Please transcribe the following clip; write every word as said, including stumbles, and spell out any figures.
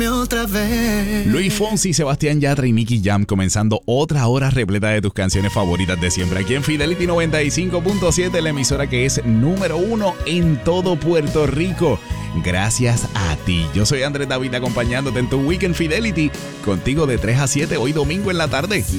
Otra vez. Luis Fonsi, Sebastián Yatra y Nicky Jam comenzando otra hora repleta de tus canciones favoritas de siempre aquí en Fidelity noventa y cinco punto siete, la emisora que es número uno en todo Puerto Rico. Gracias a ti. Yo soy Andrés David acompañándote en tu Weekend Fidelity, contigo de tres a siete hoy domingo en la tarde.